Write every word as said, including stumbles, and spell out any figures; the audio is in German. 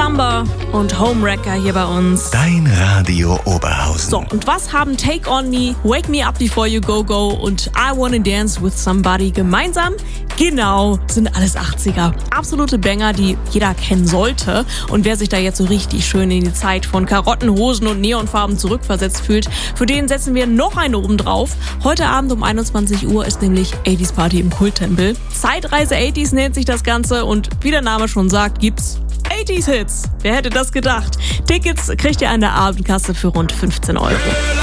Samba und Homewrecker hier bei uns. Dein Radio Oberhausen. So, und was haben Take On Me, Wake Me Up Before You Go Go und I Wanna Dance With Somebody gemeinsam? Genau, sind alles achtziger. Absolute Banger, die jeder kennen sollte. Und wer sich da jetzt so richtig schön in die Zeit von Karottenhosen und Neonfarben zurückversetzt fühlt, für den setzen wir noch eine oben drauf. Heute Abend um einundzwanzig Uhr ist nämlich achtziger Party im Kulttempel. Zeitreise achtziger nennt sich das Ganze und wie der Name schon sagt, gibt's achtziger Hits. Wer hätte das gedacht? Tickets kriegt ihr an der Abendkasse für rund fünfzehn Euro.